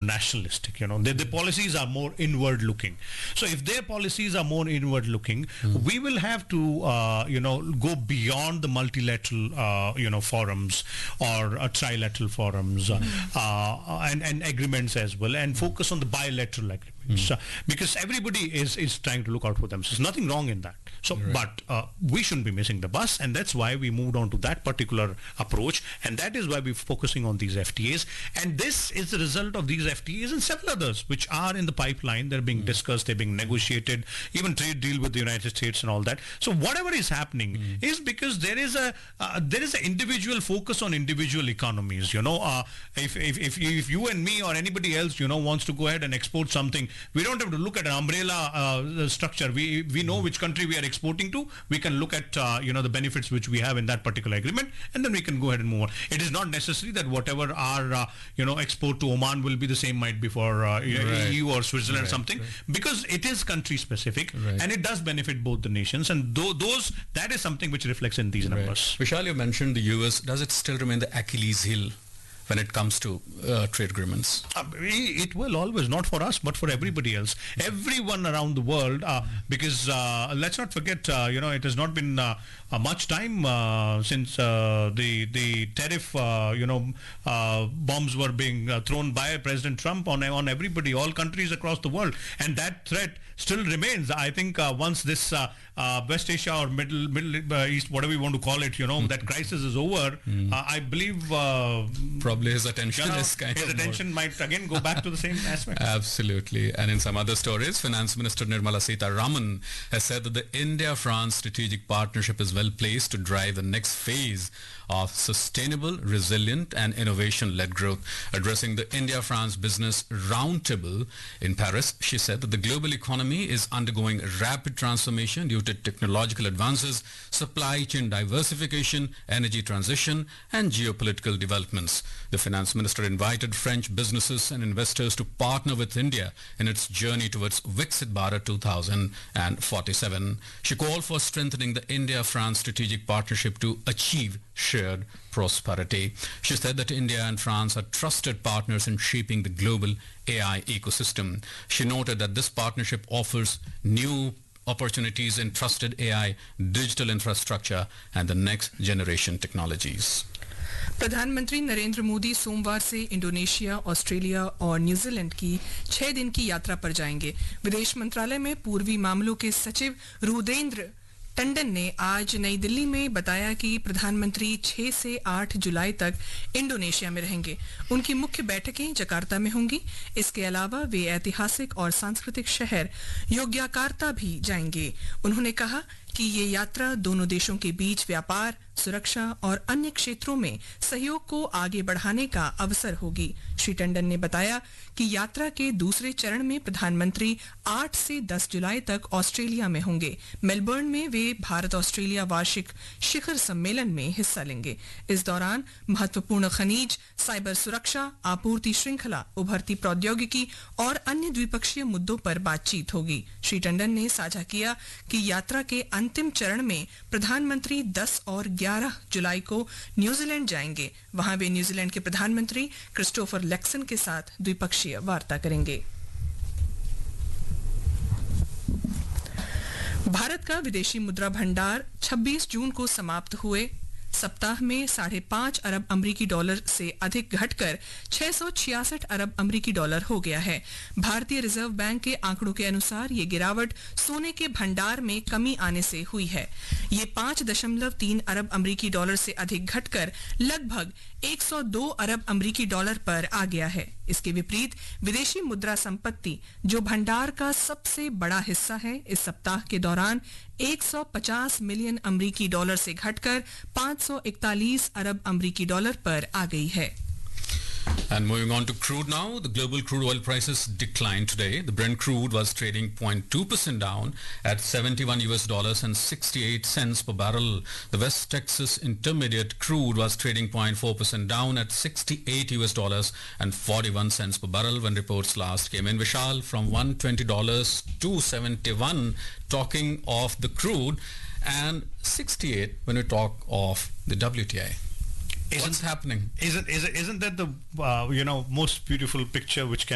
nationalistic. The policies are more inward looking. So if their policies are more inward looking, we will have to go beyond the multilateral forums or trilateral forums and agreements as well, and focus on the bilateral agreements, because everybody is trying to look out for them. So there's nothing wrong in that. So, but we shouldn't be missing the bus, and that's why we moved on to that particular approach, and that is why we're focusing on these FTAs. And this is the result of these FTAs and several others which are in the pipeline. They're being discussed, they're being negotiated, even trade deal with the United States and all that. So whatever is happening is because there is an individual focus on individual economies. If you and me or anybody else wants to go ahead and export something, we don't have to look at an umbrella structure. We know which country we are exporting to. We can look at the benefits which we have in that particular agreement, and then we can go ahead and move on. It is not necessary that whatever our export to Oman will be the same might be for EU or Switzerland or something, because it is country specific and it does benefit both the nations, and that is something which reflects in these numbers. Vishal, you mentioned the US. Does it still remain the Achilles heel when it comes to trade agreements? It will always, not for us, but for everybody else. Everyone around the world, because let's not forget, it has not been much time since the tariff, bombs were being thrown by President Trump on everybody, all countries across the world. And that threat still remains. I think once this West Asia or Middle East, whatever you want to call it, that crisis is over, I believe... probably his attention is his attention might again go back to the same aspect. Absolutely. And in some other stories, Finance Minister Nirmala Sitharaman has said that the India-France strategic partnership is well placed to drive the next phase of sustainable, resilient and innovation-led growth. Addressing the India-France Business Roundtable in Paris, she said that the global economy is undergoing rapid transformation due to technological advances, supply chain diversification, energy transition and geopolitical developments. The finance minister invited French businesses and investors to partner with India in its journey towards Viksit Bharat 2047. She called for strengthening the India-France strategic partnership to achieve shared prosperity. She said that India and France are trusted partners in shaping the global AI ecosystem. She noted that this partnership offers new opportunities in trusted AI, digital infrastructure and the next generation technologies. प्रधानमंत्री नरेंद्र मोदी सोमवार से Indonesia, Australia और New Zealand की 6 दिन की यात्रा पर जाएंगे। विदेश मंत्रालय में पूर्वी मामलों के सचिव रुदेंद्र टंडन ने आज नई दिल्ली में बताया कि प्रधानमंत्री 6 से 8 जुलाई तक इंडोनेशिया में रहेंगे। उनकी मुख्य बैठकें जकार्ता में होंगी। इसके अलावा वे ऐतिहासिक और सांस्कृतिक शहर योग्याकार्ता भी जाएंगे। उन्होंने कहा कि ये यात्रा दोनों देशों के बीच व्यापार, सुरक्षा और अन्य क्षेत्रों में सहयोग को आगे बढ़ाने का अवसर होगी। श्री टंडन ने बताया कि यात्रा के दूसरे चरण में प्रधानमंत्री 8 से 10 जुलाई तक ऑस्ट्रेलिया में होंगे। मेलबर्न में वे भारत ऑस्ट्रेलिया वार्षिक शिखर सम्मेलन में हिस्सा लेंगे। इस दौरान महत्वपूर्ण खनिज, साइबर सुरक्षा, आपूर्ति श्रृंखला, उभरती प्रौद्योगिकी और अन्य द्विपक्षीय मुद्दों पर बातचीत होगी। श्री टंडन ने साझा किया कि यात्रा के अंतिम चरण में प्रधानमंत्री 10 और 11 जुलाई को न्यूजीलैंड जाएंगे। वहां वे न्यूजीलैंड के प्रधानमंत्री क्रिस्टोफर लैक्सन के साथ द्विपक्षीय वार्ता करेंगे। भारत का विदेशी मुद्रा भंडार 26 जून को समाप्त हुए सप्ताह में 5.5 अरब अमेरिकी डॉलर से अधिक घटकर 666 अरब अमेरिकी डॉलर हो गया है। भारतीय रिजर्व बैंक के आंकड़ों के अनुसार ये गिरावट सोने के भंडार में कमी आने से हुई है। ये 5.3 अरब अमेरिकी डॉलर से अधिक घटकर लगभग 102 अरब अमेरिकी डॉलर पर आ गया है। इसके विपरीत विदेशी मुद्रा संपत्ति, जो भंडार का सबसे बड़ा हिस्सा है, इस सप्ताह के दौरान 150 मिलियन अमेरिकी डॉलर से घटकर 541 अरब अमेरिकी डॉलर पर आ गई है। And moving on to crude now, the global crude oil prices declined today. The Brent crude was trading 0.2% down at $71 and 68 cents per barrel. The West Texas Intermediate crude was trading 0.4% down at $68 and 41 cents per barrel when reports last came in. Vishal, from $120 to 71, talking of the crude, and 68 when we talk of the WTI. What's happening? Isn't that the most beautiful picture which can